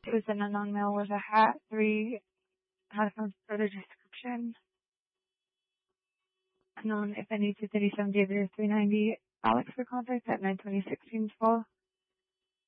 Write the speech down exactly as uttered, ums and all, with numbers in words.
It was an unknown male with a hat. Three had some further description. Unknown, if any, two thirty-seven David or three ninety. Alex for contact at nine twenty-six Fall.